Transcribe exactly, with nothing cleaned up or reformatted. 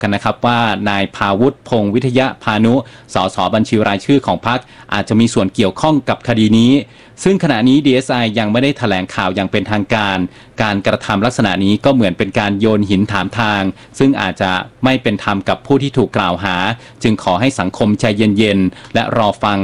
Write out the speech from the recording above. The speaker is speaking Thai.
กันนะครับว่านายภาวุฒิพงษ์วิทยาพานุสสบัญชีรายชื่อของพรรคอาจจะมีส่วนเกี่ยวข้องกับคดีนี้ซึ่งขณะนี้ ดี เอส ไอ ยังไม่ได้แถลงข่าวอย่างเป็นทางการการกระทำลักษณะนี้ก็เหมือนเป็นการโยนหินถามทางซึ่งอาจจะไม่เป็นธรรมกับผู้ที่ถูกกล่าวหาจึงขอให้สังคมใจเย็นๆและรอฟัง